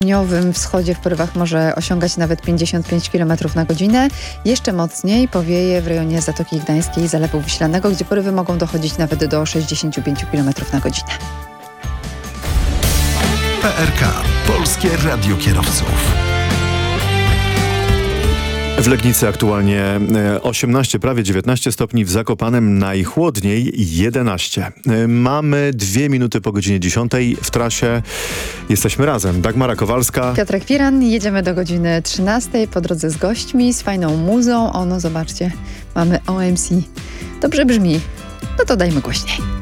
południowym wschodzie w porywach może osiągać nawet 55 km na godzinę. Jeszcze mocniej powieje w rejonie Zatoki Gdańskiej i Zalewu Wiślanego, gdzie porywy mogą dochodzić nawet do 65 km na godzinę. PRK. Polskie Radio Kierowców. W Legnicy aktualnie 18, prawie 19 stopni, w Zakopanem najchłodniej 11. Mamy 2 minuty po godzinie 10. W trasie jesteśmy razem. Dagmara Kowalska. Piotrek Firan, jedziemy do godziny 13 po drodze z gośćmi, z fajną muzą. Zobaczcie, mamy OMC. Dobrze brzmi. No to dajmy głośniej.